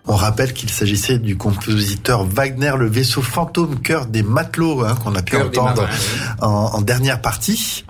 On rappelle qu'il s'agissait du compositeur Wagner, le vaisseau fantôme, Chœur des matelots, qu'on a pu entendre en dernière partie.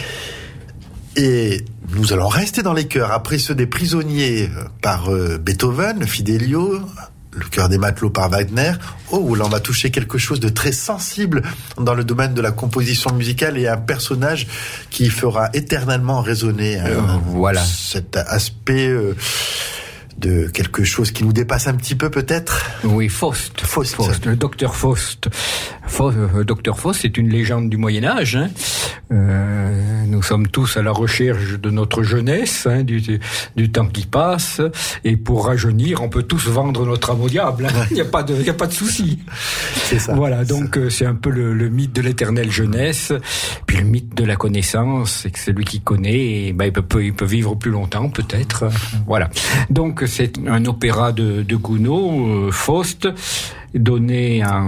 Et nous allons rester dans les chœurs, après ceux des prisonniers par Beethoven, Fidelio, le Chœur des matelots par Wagner. Oh, là on va toucher quelque chose de très sensible dans le domaine de la composition musicale et un personnage qui fera éternellement résonner cet aspect de quelque chose qui nous dépasse un petit peu peut-être. Oui, Faust, le docteur Faust. Docteur Faust, c'est une légende du Moyen-Âge. Nous sommes tous à la recherche de notre jeunesse, du temps qui passe, et pour rajeunir, on peut tous vendre notre âme au diable. Il n'y a pas de souci. C'est ça. Voilà, donc c'est un peu le mythe de l'éternelle jeunesse, puis le mythe de la connaissance, c'est que celui qui connaît, il peut vivre plus longtemps, peut-être. Voilà. Donc c'est un opéra de Gounod, Faust, donné en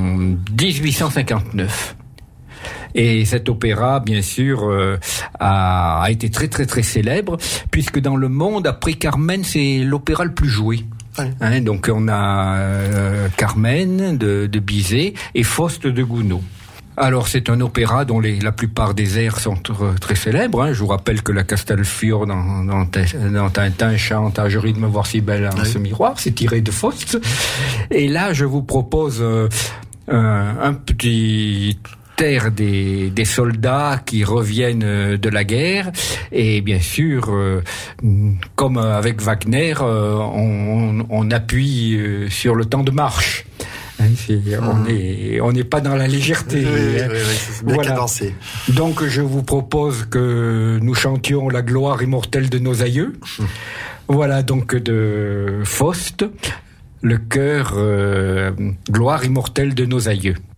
1859. Et cet opéra, bien sûr, a été très très très célèbre, puisque dans le monde, après Carmen, c'est l'opéra le plus joué. Ouais. Donc on a Carmen de Bizet et Faust de Gounod. Alors c'est un opéra dont la plupart des airs sont très célèbres. Je vous rappelle que la Castelfiore dans Tintin chante « Ah, je ris de me voir si belle en ce miroir », c'est tiré de Faust. Et là je vous propose un petit air des soldats qui reviennent de la guerre, et bien sûr comme avec Wagner on appuie sur le temps de marche. On n'est pas dans la légèreté. Oui, c'est bien cadencé. Donc je vous propose que nous chantions la gloire immortelle de nos aïeux. Voilà, donc de Faust, le chœur gloire immortelle de nos aïeux.